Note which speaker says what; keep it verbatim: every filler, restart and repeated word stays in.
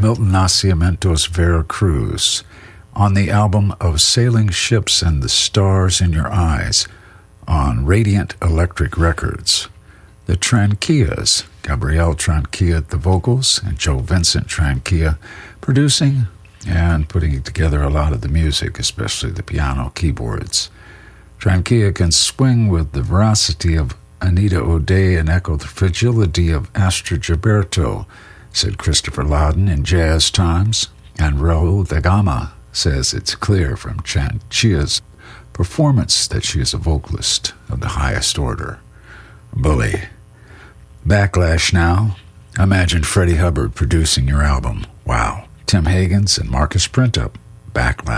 Speaker 1: Milton Nascimento's Vera Cruz, on the album of Sailing Ships and the Stars in Your Eyes on Radiant Electric Records. The Tranquias, Gabrielle Tranquilla at the vocals and Joe Vincent Tranquilla producing and putting together a lot of the music, especially the piano keyboards. Tranquilla can swing with the veracity of Anita O'Day and echo the fragility of Astrid Gilberto, said Christopher Loudon in Jazz Times, and Raul da Gama says it's clear from Tranquilla's performance that she is a vocalist of the highest order. Bully. Backlash now. Imagine Freddie Hubbard producing your album. Wow. Tim Higgins and Marcus Printup. Backlash.